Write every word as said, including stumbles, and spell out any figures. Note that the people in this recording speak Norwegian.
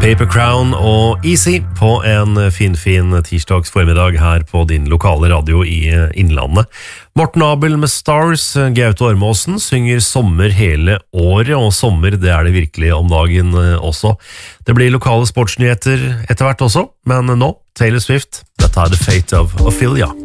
Paper Crown og Easy på en fin-fin tirsdags formiddag her på din lokale radio i Innlandet. Morten Abel med Stars, Gaute Ormåsen synger sommer hele året, og sommer det er det virkelig om dagen også. Det blir lokale sportsnyheter etter hvert også, men nå Taylor Swift, dette er The Fate of Ophelia.